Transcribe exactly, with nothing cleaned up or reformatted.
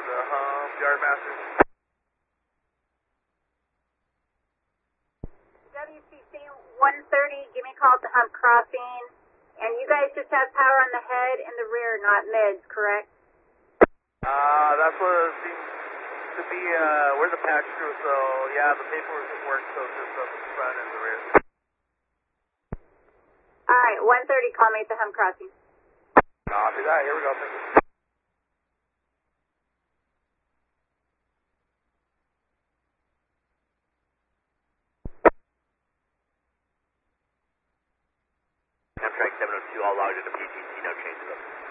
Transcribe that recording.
the hum, yard master. W C C one thirty, give me a call at the hump crossing. And you guys just have power on the head and the rear, not mids, correct? Uh, that's what it seems to be. Uh, we're the patch crew, so yeah, the paperwork works, so it's just the front and the rear. Alright, one thirty, call me at the hump crossing. Copy that, here we go, thank you. Amtrak seven oh two, all logged into P T C, no changes.